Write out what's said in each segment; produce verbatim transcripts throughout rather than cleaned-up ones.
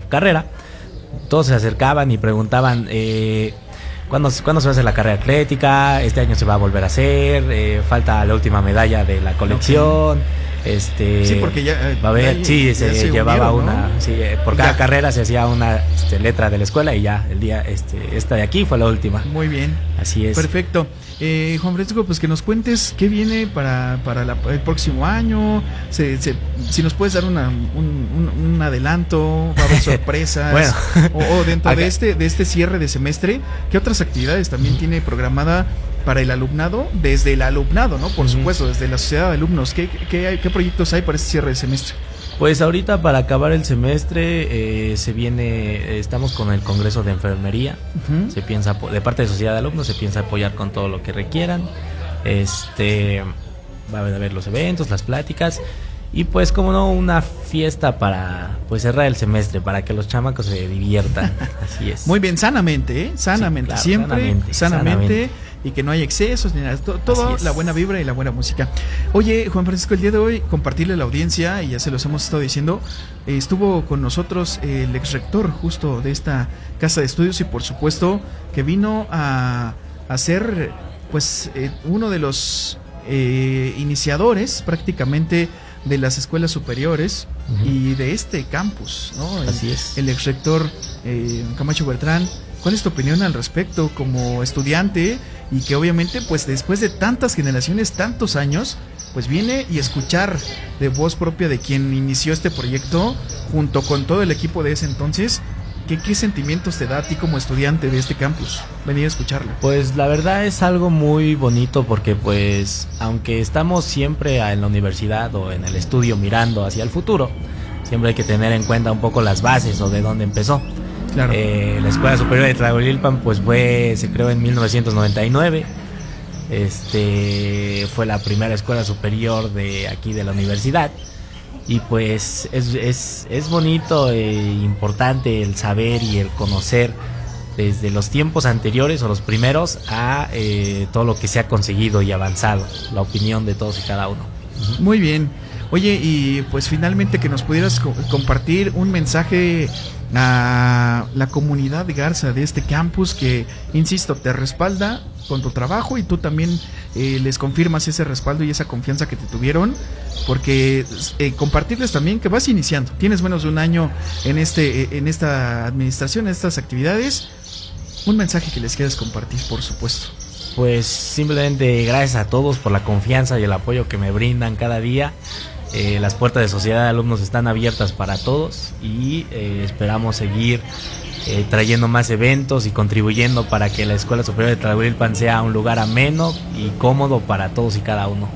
carrera, todos se acercaban y preguntaban eh, ¿cuándo, ¿cuándo se va a hacer la carrera atlética? Este año se va a volver a hacer, eh, falta la última medalla de la colección. Okay. Este, sí, porque ya eh, va a haber, ya, sí, se, se llevaba unieron, una, ¿no? Sí, por cada ya. carrera se hacía una este, letra de la escuela y ya el día, este, esta de aquí fue la última. Muy bien, así es. Perfecto. Eh, Juan Francisco, pues que nos cuentes qué viene para, para la, el próximo año. Se, se, si nos puedes dar una, un, un, un adelanto, va a haber sorpresas. Bueno, o, o dentro de este, de este cierre de semestre, ¿qué otras actividades también tiene programada para el alumnado? Desde el alumnado, ¿no? Por uh-huh. supuesto, desde la sociedad de alumnos. ¿Qué, qué, hay, ¿Qué proyectos hay para este cierre de semestre? Pues ahorita para acabar el semestre eh, se viene, estamos con el Congreso de Enfermería, uh-huh. se piensa, de parte de Sociedad de Alumnos, se piensa apoyar con todo lo que requieran, este, va a haber los eventos, las pláticas y pues como no, una fiesta para pues cerrar el semestre, para que los chamacos se diviertan, así es. Muy bien, sanamente, ¿eh? Sanamente, sí, claro, siempre, sanamente, sanamente, sanamente. Y que no hay excesos ni nada, todo, todo la buena vibra y la buena música. Oye, Juan Francisco, el día de hoy compartirle a la audiencia, y ya se los hemos estado diciendo, eh, estuvo con nosotros el ex rector justo de esta casa de estudios y por supuesto que vino a, a ser pues eh, uno de los eh, iniciadores prácticamente de las escuelas superiores uh-huh. y de este campus, ¿no? El, Así es. El ex rector eh, Camacho Bertrán. ¿Cuál es tu opinión al respecto como estudiante? Y que obviamente pues después de tantas generaciones, tantos años, pues viene y escuchar de voz propia de quien inició este proyecto junto con todo el equipo de ese entonces, ¿qué, qué sentimientos te da a ti como estudiante de este campus? Venir a escucharlo. Pues la verdad es algo muy bonito porque pues aunque estamos siempre en la universidad o en el estudio mirando hacia el futuro, siempre hay que tener en cuenta un poco las bases o de dónde empezó. Claro. Eh, la Escuela Superior de Tlahuelilpan pues fue, se creó en mil novecientos noventa y nueve. Este fue la primera escuela superior de aquí de la universidad. Y pues es, es, es bonito e importante el saber y el conocer desde los tiempos anteriores o los primeros a eh, todo lo que se ha conseguido y avanzado, la opinión de todos y cada uno. Uh-huh. Muy bien. Oye, y pues finalmente que nos pudieras co- compartir un mensaje a la comunidad de Garza de este campus que, insisto, te respalda con tu trabajo y tú también eh, les confirmas ese respaldo y esa confianza que te tuvieron, porque eh, compartirles también que vas iniciando, tienes menos de un año en este en esta administración, en estas actividades, un mensaje que les quieras compartir, por supuesto. Pues simplemente gracias a todos por la confianza y el apoyo que me brindan cada día. Eh, las puertas de Sociedad de Alumnos están abiertas para todos y eh, esperamos seguir eh, trayendo más eventos y contribuyendo para que la Escuela Superior de Tlahuelilpan sea un lugar ameno y cómodo para todos y cada uno.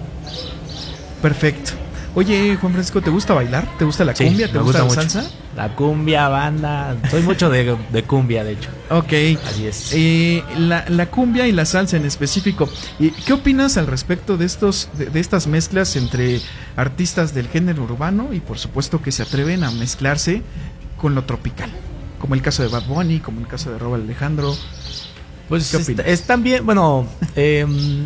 Perfecto. Oye, Juan Francisco, ¿te gusta bailar? ¿Te gusta la cumbia? Sí, ¿Te me gusta, gusta la mucho. salsa? La cumbia, banda, soy mucho de, de cumbia, de hecho. Ok. Así es. Eh, la, la cumbia y la salsa en específico. ¿Y qué opinas al respecto de estos, de, de estas mezclas entre artistas del género urbano y por supuesto que se atreven a mezclarse con lo tropical? Como el caso de Bad Bunny, como el caso de Robert Alejandro. Pues ¿qué opinas? Es, es también, bueno, eh,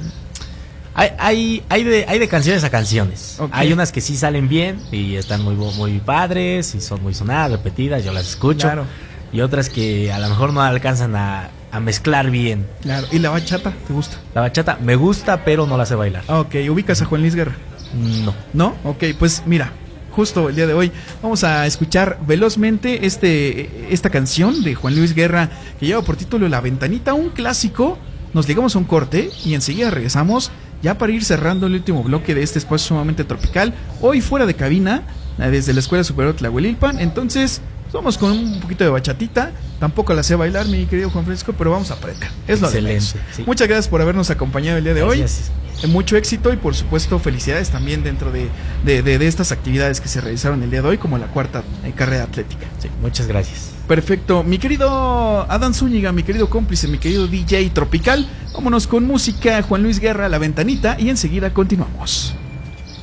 Hay, hay, hay, de, hay de canciones a canciones. Okay. Hay unas que sí salen bien y están muy, muy padres y son muy sonadas, repetidas, yo las escucho. Claro. Y otras que a lo mejor no alcanzan a, a mezclar bien. Claro. ¿Y la bachata te gusta? La bachata me gusta, pero no la sé bailar. Ok, ¿ubicas a Juan Luis Guerra? No. ¿No? Ok, pues mira, justo el día de hoy vamos a escuchar velozmente este, esta canción de Juan Luis Guerra que lleva por título La Ventanita, un clásico. Nos llegamos a un corte y enseguida regresamos ya para ir cerrando el último bloque de este espacio sumamente tropical, hoy fuera de cabina, desde la Escuela Superior Tlahuelilpan. Entonces, vamos con un poquito de bachatita. Tampoco la sé bailar, mi querido Juan Francisco, pero vamos a aprender. Es lo excelente. Sí. Muchas gracias por habernos acompañado el día de gracias. hoy. Mucho éxito y por supuesto felicidades también dentro de, de, de, de estas actividades que se realizaron el día de hoy, como la cuarta eh, carrera atlética. Sí, muchas gracias. Perfecto, mi querido Adán Zúñiga, mi querido cómplice, mi querido D J tropical, vámonos con música. Juan Luis Guerra, La Ventanita, y enseguida continuamos.